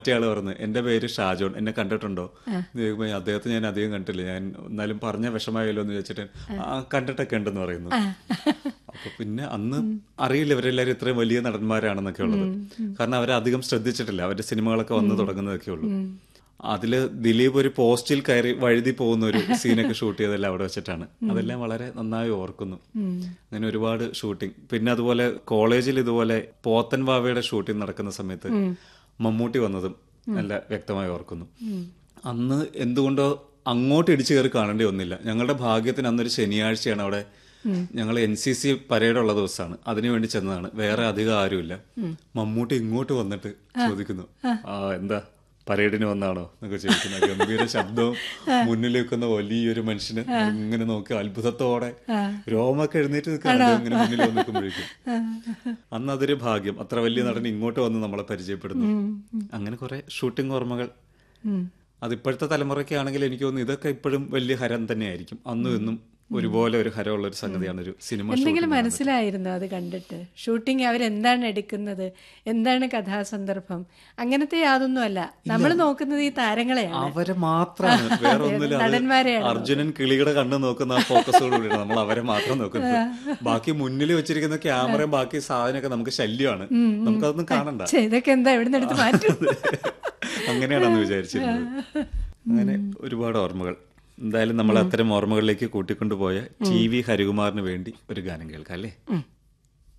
മറ്റേയാള് പറഞ്ഞു എന്റെ പേര് ഷാജോൺ, എന്നെ കണ്ടിട്ടുണ്ടോ? ദൈവമേ, അദ്ദേഹത്തെ ഞാൻ അധികം കണ്ടില്ല, ഞാൻ എന്നാലും പറഞ്ഞ വിഷമായല്ലോ എന്ന് വെച്ചിട്ട് കണ്ടിട്ടൊക്കെ ഉണ്ടെന്ന് പറയുന്നു. അപ്പൊ പിന്നെ അന്ന് അറിയില്ല ഇവരെല്ലാരും ഇത്രയും വലിയ നടന്മാരാണെന്നൊക്കെ ഉള്ളത്. കാരണം അവരെ അധികം ശ്രദ്ധിച്ചിട്ടില്ല, അവരുടെ സിനിമകളൊക്കെ വന്നു തുടങ്ങുന്നതൊക്കെ ഉള്ളൂ. അതില് ദിലീപ് ഒരു പോസ്റ്റിൽ കയറി വഴുതി പോകുന്ന ഒരു സീനൊക്കെ ഷൂട്ട് ചെയ്തെല്ലാം അവിടെ വെച്ചിട്ടാണ്. അതെല്ലാം വളരെ നന്നായി ഓർക്കുന്നു. അങ്ങനെ ഒരുപാട് ഷൂട്ടിംഗ്. പിന്നെ അതുപോലെ കോളേജിൽ ഇതുപോലെ പോത്തൻ വാവയുടെ ഷൂട്ടിംഗ് നടക്കുന്ന സമയത്ത് മമ്മൂട്ടി വന്നതും നല്ല വ്യക്തമായി ഓർക്കുന്നു. അന്ന് എന്തുകൊണ്ടോ അങ്ങോട്ട് ഇടിച്ചു കയറി കാണേണ്ടി വന്നില്ല. ഞങ്ങളുടെ ഭാഗ്യത്തിന് അന്നൊരു ശനിയാഴ്ചയാണ് അവിടെ. ഞങ്ങൾ NCC പരേഡുള്ള ദിവസമാണ്, അതിനുവേണ്ടി ചെന്നതാണ്. വേറെ അധികം ആരുമില്ല. മമ്മൂട്ടി ഇങ്ങോട്ട് വന്നിട്ട് ചോദിക്കുന്നു, എന്താ പരേഡിന് വന്നാണോ എന്നൊക്കെ ചോദിക്കുന്ന ഗംഭീര ശബ്ദവും മുന്നിൽ വെക്കുന്ന വലിയൊരു മനുഷ്യന് ഇങ്ങനെ നോക്കി അത്ഭുതത്തോടെ രോമൊക്കെ എഴുന്നേറ്റ് നിൽക്കുകയാണ് ഇങ്ങനെ മുന്നിൽ വന്ന് നിൽക്കുമ്പോഴേക്കും. അന്ന് അതൊരു ഭാഗ്യം, അത്ര വലിയ നടൻ ഇങ്ങോട്ട് വന്ന് നമ്മളെ പരിചയപ്പെടുന്നു. അങ്ങനെ കുറെ ഷൂട്ടിംഗ് ഓർമ്മകൾ. അതിപ്പോഴത്തെ തലമുറയ്ക്കാണെങ്കിൽ എനിക്ക് തോന്നുന്നു ഇതൊക്കെ ഇപ്പോഴും വലിയ ഹരം തന്നെയായിരിക്കും. അന്നും ഇന്നും ഒരുപോലെ ഒരു ഹരമുള്ള ഒരു സംഗതിയാണ് ഒരു സിനിമ. എന്തെങ്കിലും മനസ്സിലായിരുന്നു അത് കണ്ടിട്ട്? ഷൂട്ടിംഗ് അവരെന്താണ് എടുക്കുന്നത്, എന്താണ് കഥാസന്ദർഭം, അങ്ങനത്തെ യാതൊന്നും അല്ല. നമ്മൾ നോക്കുന്നത് ഈ താരങ്ങളെയാണ്, അവരെ മാത്രമാണ്, വേറെ ഒന്നുമില്ല. നടന്മാരെയാണ്. അർജുനൻ കിളിയുടെ കണ്ണ് നോക്കുന്ന ആ ഫോക്കസോടുകൂടിയാണ് നമ്മൾ അവരെ മാത്രം നോക്കുന്നത്. ബാക്കി മുന്നിൽ വെച്ചിരിക്കുന്ന ക്യാമറയും ബാക്കി സാധനമൊക്കെ നമുക്ക് ശല്യമാണ്, നമുക്കതൊന്നും കാണണ്ട. ഇതൊക്കെ എന്താ എവിടെ നിന്ന് എടുത്ത് മാറ്റും, അങ്ങനെയാണെന്ന് വിചാരിച്ചിരുന്നത്. അങ്ങനെ ഒരുപാട് ഓർമ്മകൾ. എന്തായാലും നമ്മൾ അത്തരം ഓർമ്മകളിലേക്ക് കൂട്ടിക്കൊണ്ടുപോയ TV ഹരികുമാറിന് വേണ്ടി ഒരു ഗാനം കേൾക്കാം അല്ലേ?